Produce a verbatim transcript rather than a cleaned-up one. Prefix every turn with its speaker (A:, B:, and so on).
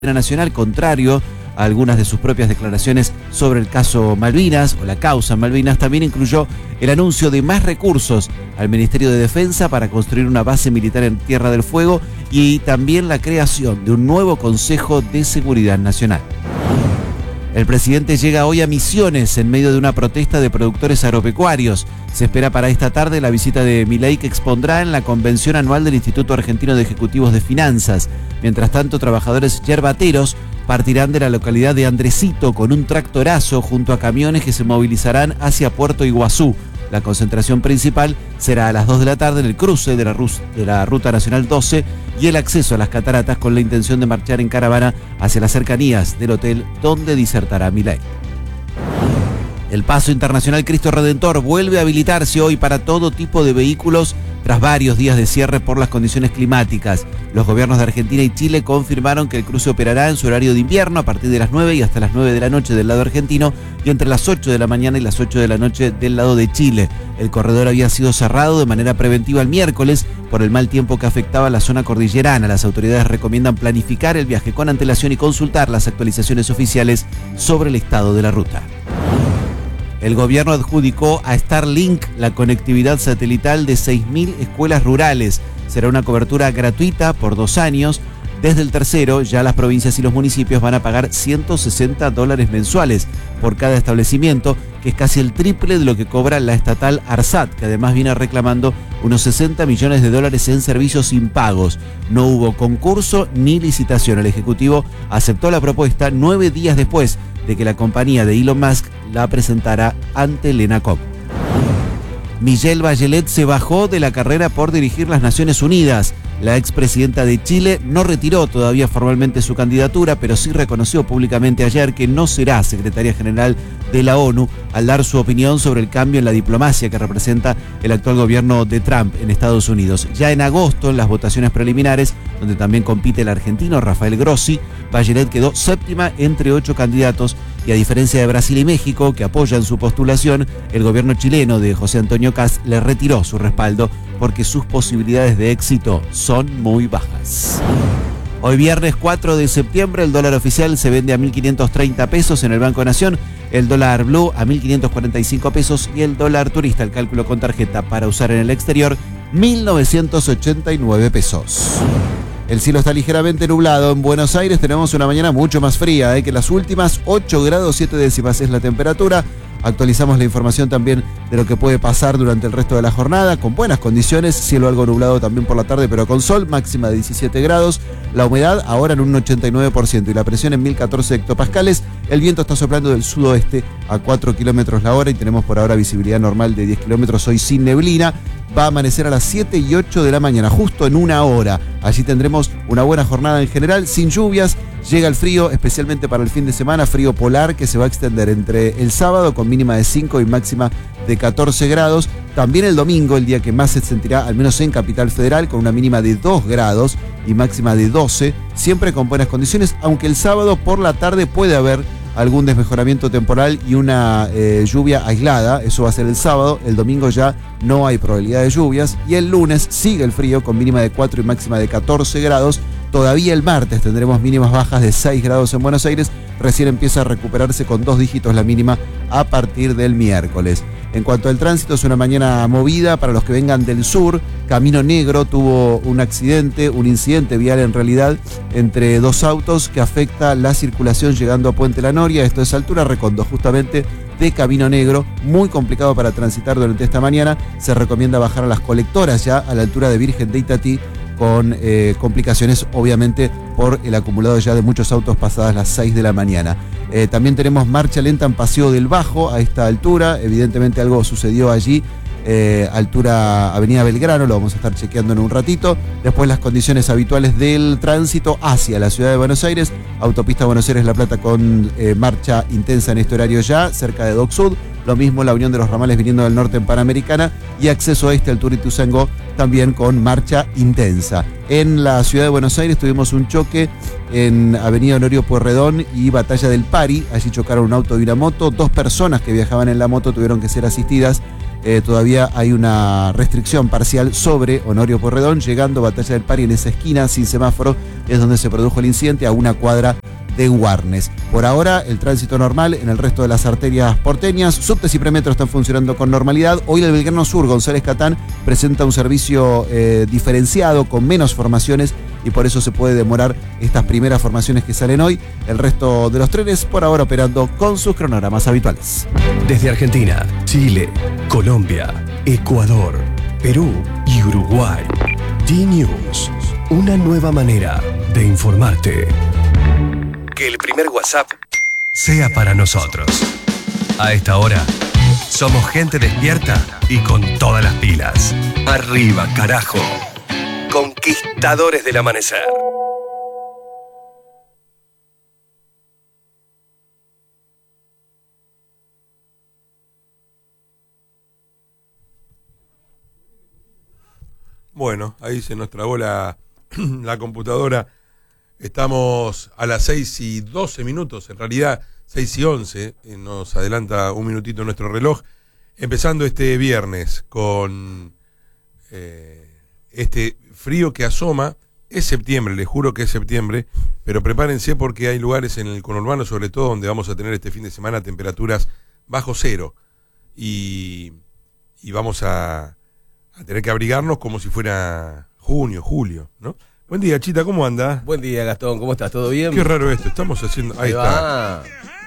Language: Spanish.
A: nacional, contrario a algunas de sus propias declaraciones sobre el caso Malvinas o la causa Malvinas, también incluyó el anuncio de más recursos al Ministerio de Defensa para construir una base militar en Tierra del Fuego y también la creación de un nuevo Consejo de Seguridad Nacional. El presidente llega hoy a Misiones en medio de una protesta de productores agropecuarios. Se espera para esta tarde la visita de Milei, que expondrá en la convención anual del Instituto Argentino de Ejecutivos de Finanzas. Mientras tanto, trabajadores yerbateros partirán de la localidad de Andresito con un tractorazo junto a camiones que se movilizarán hacia Puerto Iguazú. La concentración principal será a las dos de la tarde en el cruce de la, Rus- de la Ruta Nacional doce y el acceso a las cataratas, con la intención de marchar en caravana hacia las cercanías del hotel donde disertará Milei. El Paso Internacional Cristo Redentor vuelve a habilitarse hoy para todo tipo de vehículos tras varios días de cierre por las condiciones climáticas. Los gobiernos de Argentina y Chile confirmaron que el cruce operará en su horario de invierno a partir de las nueve y hasta las nueve de la noche del lado argentino y entre las ocho de la mañana y las ocho de la noche del lado de Chile. El corredor había sido cerrado de manera preventiva el miércoles por el mal tiempo que afectaba la zona cordillerana. Las autoridades recomiendan planificar el viaje con antelación y consultar las actualizaciones oficiales sobre el estado de la ruta. El gobierno adjudicó a Starlink la conectividad satelital de seis mil escuelas rurales. Será una cobertura gratuita por dos años. Desde el tercero, ya las provincias y los municipios van a pagar ciento sesenta dólares mensuales por cada establecimiento, que es casi el triple de lo que cobra la estatal ARSAT, que además viene reclamando unos sesenta millones de dólares en servicios impagos. No hubo concurso ni licitación. El Ejecutivo aceptó la propuesta nueve días después de que la compañía de Elon Musk la presentara ante el ENACOM. Michelle Bachelet se bajó de la carrera por dirigir las Naciones Unidas. La expresidenta de Chile no retiró todavía formalmente su candidatura, pero sí reconoció públicamente ayer que no será secretaria general de la ONU, al dar su opinión sobre el cambio en la diplomacia que representa el actual gobierno de Trump en Estados Unidos. Ya en agosto, en las votaciones preliminares, donde también compite el argentino Rafael Grossi, Bachelet quedó séptima entre ocho candidatos y, a diferencia de Brasil y México, que apoyan su postulación, el gobierno chileno de José Antonio Kast le retiró su respaldo porque sus posibilidades de éxito son muy bajas. Hoy viernes cuatro de septiembre el dólar oficial se vende a mil quinientos treinta pesos en el Banco Nación, el dólar blue a mil quinientos cuarenta y cinco pesos y el dólar turista, el cálculo con tarjeta para usar en el exterior, mil novecientos ochenta y nueve pesos. El cielo está ligeramente nublado. En Buenos Aires tenemos una mañana mucho más fría, ¿eh? que las últimas, ocho grados siete décimas es la temperatura. Actualizamos la información también de lo que puede pasar durante el resto de la jornada, con buenas condiciones, cielo algo nublado también por la tarde, pero con sol, máxima de diecisiete grados, la humedad ahora en un ochenta y nueve por ciento y la presión en mil catorce hectopascales, el viento está soplando del sudoeste a cuatro kilómetros la hora y tenemos por ahora visibilidad normal de diez kilómetros, hoy sin neblina. Va a amanecer a las siete y ocho de la mañana, justo en una hora. Allí tendremos una buena jornada en general, sin lluvias. Llega el frío, especialmente para el fin de semana, frío polar que se va a extender entre el sábado con mínima de cinco y máxima de catorce grados. También el domingo, el día que más se sentirá, al menos en Capital Federal, con una mínima de dos grados y máxima de doce, siempre con buenas condiciones, aunque el sábado por la tarde puede haber algún desmejoramiento temporal y una eh, lluvia aislada. Eso va a ser el sábado. El domingo ya no hay probabilidad de lluvias y el lunes sigue el frío con mínima de cuatro y máxima de catorce grados. Todavía el martes tendremos mínimas bajas de seis grados en Buenos Aires. Recién empieza a recuperarse con dos dígitos la mínima a partir del miércoles. En cuanto al tránsito, es una mañana movida para los que vengan del sur. Camino Negro tuvo un accidente, un incidente vial en realidad, entre dos autos que afecta la circulación llegando a Puente La Noria. Esto es altura Recondo, justamente de Camino Negro, muy complicado para transitar durante esta mañana. Se recomienda bajar a las colectoras ya a la altura de Virgen de Itatí, con eh, complicaciones obviamente por el acumulado ya de muchos autos pasadas las seis de la mañana. Eh, también tenemos marcha lenta en Paseo del Bajo a esta altura, evidentemente algo sucedió allí, eh, altura Avenida Belgrano, lo vamos a estar chequeando en un ratito. Después las condiciones habituales del tránsito hacia la ciudad de Buenos Aires, autopista Buenos Aires-La Plata con eh, marcha intensa en este horario ya, cerca de Dock Sud. Lo mismo la unión de los ramales viniendo del norte en Panamericana y acceso a este altura Ituzaingó también con marcha intensa. En la ciudad de Buenos Aires tuvimos un choque en Avenida Honorio Pueyrredón y Batalla del Pari. Allí chocaron un auto y una moto. Dos personas que viajaban en la moto tuvieron que ser asistidas eh, todavía hay una restricción parcial sobre Honorio Pueyrredón, llegando Batalla del Pari en esa esquina sin semáforo, es donde se produjo el incidente, a una cuadra de Warnes. Por ahora, el tránsito normal en el resto de las arterias porteñas. Subtes y premetro están funcionando con normalidad. Hoy el Belgrano Sur, González Catán, presenta un servicio eh, diferenciado, con menos formaciones, y por eso se puede demorar estas primeras formaciones que salen hoy. El resto de los trenes por ahora operando con sus cronogramas habituales.
B: Desde Argentina, Chile, Colombia, Ecuador, Perú y Uruguay. D-News, una nueva manera de informarte. Que el primer WhatsApp sea para nosotros. A esta hora, somos gente despierta y con todas las pilas. Arriba, carajo. Conquistadores del amanecer.
C: Bueno, ahí se nos trabó la, la computadora. Estamos a las seis y doce minutos, en realidad seis y once, nos adelanta un minutito nuestro reloj, empezando este viernes con eh, este frío que asoma. Es septiembre, les juro que es septiembre, pero prepárense porque hay lugares en el conurbano, sobre todo, donde vamos a tener este fin de semana temperaturas bajo cero, y, y vamos a, a tener que abrigarnos como si fuera junio, julio, ¿no? Buen día, Chita, ¿cómo anda?
D: Buen día, Gastón, ¿cómo estás? ¿Todo bien?
C: Qué raro esto, estamos haciendo... Ahí, ahí está.